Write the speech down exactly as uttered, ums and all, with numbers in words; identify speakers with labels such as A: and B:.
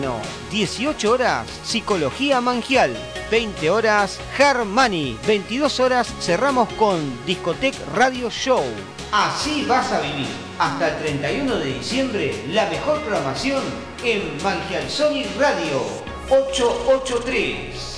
A: Bueno, dieciocho horas, Psicología Mangial. veinte horas, Harmony. veintidós horas, cerramos con Discotech Radio Show. Así vas a vivir. Hasta el treinta y uno de diciembre, la mejor programación en Mangial Sonic Radio. ochocientos ochenta y tres.